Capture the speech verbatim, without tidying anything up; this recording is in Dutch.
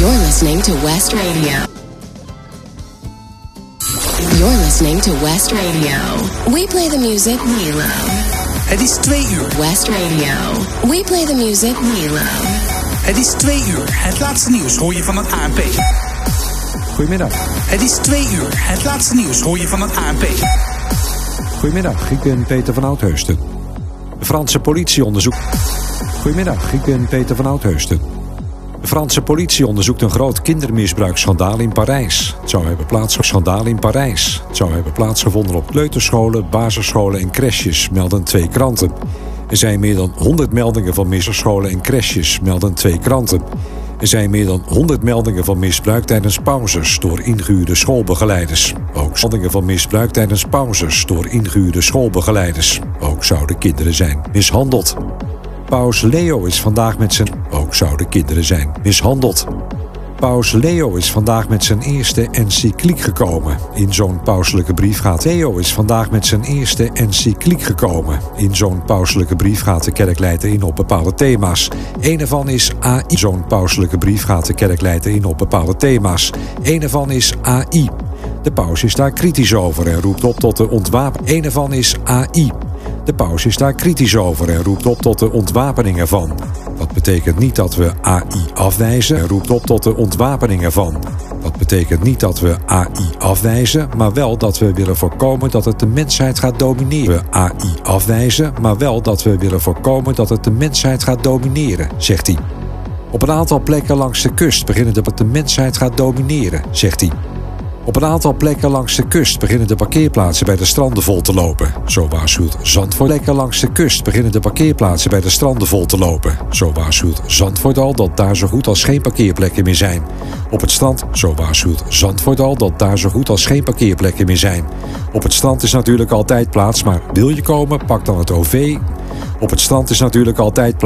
You're listening to West Radio. You're listening to West Radio. We play the music we love. Het is twee uur. West Radio. We play the music we love. Het is twee uur. Het laatste nieuws hoor je van het A N P. Goedemiddag. Het is twee uur. Het laatste nieuws hoor je van het A N P. Goedemiddag, ik ben Peter van Oudheusden. De Franse politie onderzoekt... Goedemiddag, ik ben Peter van Oudheusden. De Franse politie onderzoekt een groot kindermisbruiksschandaal in Parijs. Het zou hebben plaatsgevonden in Parijs. Het zou hebben plaatsgevonden op kleuterscholen, basisscholen en crèches, melden twee kranten. Er zijn meer dan honderd meldingen van misbruikscholen en crèches, melden twee kranten. Er zijn meer dan honderd meldingen van misbruik tijdens pauzes door ingehuurde schoolbegeleiders. Ook meldingen van misbruik tijdens pauzes door ingehuurde schoolbegeleiders. Ook zouden kinderen zijn mishandeld. Paus Leo is vandaag met zijn... Ook zouden kinderen zijn mishandeld. Paus Leo is vandaag met zijn eerste encycliek gekomen. In zo'n pauselijke brief gaat... Leo is vandaag met zijn eerste encycliek gekomen. In zo'n pauselijke brief gaat de kerkleider in op bepaalde thema's. Een ervan is A I. Zo'n pauselijke brief gaat de kerkleider in op bepaalde thema's. Een ervan is A I. De paus is daar kritisch over en roept op tot de ontwapening. Een ervan is A I. De paus is daar kritisch over en roept op tot de ontwapening ervan. Dat betekent niet dat we A I afwijzen en roept op tot de ontwapening ervan. Dat betekent niet dat we A I afwijzen, maar wel dat we willen voorkomen dat het de mensheid gaat domineren. We A I afwijzen, maar wel dat we willen voorkomen dat het de mensheid gaat domineren, zegt hij. Op een aantal plekken langs de kust beginnen de, de mensheid gaat domineren, zegt hij. Op een aantal plekken langs de kust beginnen de parkeerplaatsen bij de stranden vol te lopen. Zo waarschuwt Zandvoort. Plekken langs de kust beginnen de parkeerplaatsen bij de stranden vol te lopen. Zo waarschuwt Zandvoort al dat daar zo goed als geen parkeerplekken meer zijn. Op het strand, zo waarschuwt Zandvoort al dat daar zo goed als geen parkeerplekken meer zijn. Op het strand is natuurlijk altijd plaats, maar wil je komen, pak dan het O V. Op het strand is natuurlijk altijd plaats.